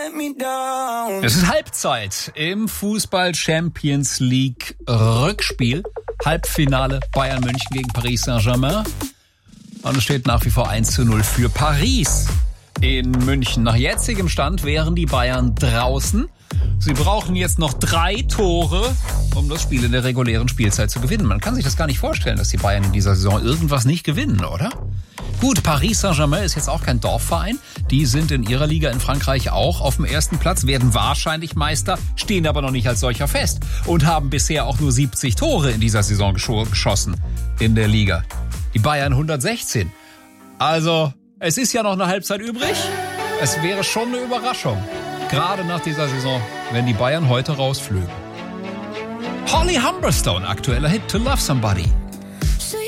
Es ist Halbzeit im Fußball Champions League Rückspiel. Halbfinale Bayern München gegen Paris Saint-Germain. Und es steht nach wie vor 1:0 für Paris in München. Nach jetzigem Stand wären die Bayern draußen. Sie brauchen jetzt noch 3 Tore, um das Spiel in der regulären Spielzeit zu gewinnen. Man kann sich das gar nicht vorstellen, dass die Bayern in dieser Saison irgendwas nicht gewinnen, oder? Gut, Paris Saint-Germain ist jetzt auch kein Dorfverein. Die sind in ihrer Liga in Frankreich auch auf dem ersten Platz, werden wahrscheinlich Meister, stehen aber noch nicht als solcher fest und haben bisher auch nur 70 Tore in dieser Saison geschossen in der Liga. Die Bayern 116. Also, es ist ja noch eine Halbzeit übrig. Es wäre schon eine Überraschung, gerade nach dieser Saison, wenn die Bayern heute rausflügen. Holly Humberstone, aktueller Hit, To Love Somebody.